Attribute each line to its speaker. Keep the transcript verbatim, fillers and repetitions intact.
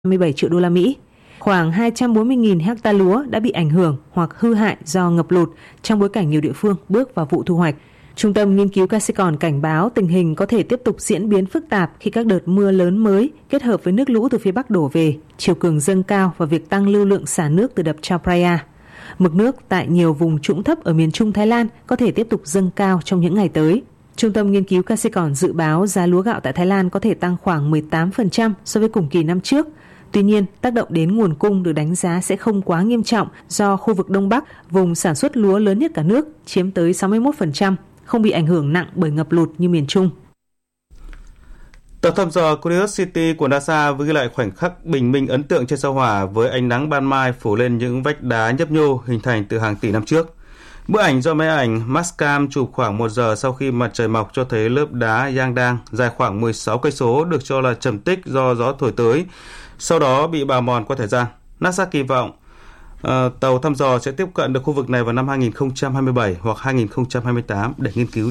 Speaker 1: năm mươi bảy triệu đô la Mỹ. Khoảng hai trăm bốn mươi nghìn hecta lúa đã bị ảnh hưởng hoặc hư hại do ngập lụt trong bối cảnh nhiều địa phương bước vào vụ thu hoạch. Trung tâm Nghiên cứu Kasikorn cảnh báo tình hình có thể tiếp tục diễn biến phức tạp khi các đợt mưa lớn mới kết hợp với nước lũ từ phía Bắc đổ về, chiều cường dâng cao và việc tăng lưu lượng xả nước từ đập Chao Phraya. Mực nước tại nhiều vùng trũng thấp ở miền Trung Thái Lan có thể tiếp tục dâng cao trong những ngày tới. Trung tâm Nghiên cứu Kasikorn dự báo giá lúa gạo tại Thái Lan có thể tăng khoảng mười tám phần trăm so với cùng kỳ năm trước. Tuy nhiên, tác động đến nguồn cung được đánh giá sẽ không quá nghiêm trọng do khu vực Đông Bắc, vùng sản xuất lúa lớn nhất cả nước, chiếm tới sáu mươi mốt phần trăm, không bị ảnh hưởng nặng bởi ngập lụt như miền Trung.
Speaker 2: Tàu thăm dò Curiosity của NASA vừa ghi lại khoảnh khắc bình minh ấn tượng trên sao Hỏa với ánh nắng ban mai phủ lên những vách đá nhấp nhô hình thành từ hàng tỷ năm trước. Bức ảnh do máy ảnh Mastcam chụp khoảng một giờ sau khi mặt trời mọc cho thấy lớp đá Yangdang dài khoảng mười sáu cây số được cho là trầm tích do gió thổi tới, sau đó bị bào mòn qua thời gian. NASA kỳ vọng uh, tàu thăm dò sẽ tiếp cận được khu vực này vào năm hai không hai bảy hoặc hai không hai tám để nghiên cứu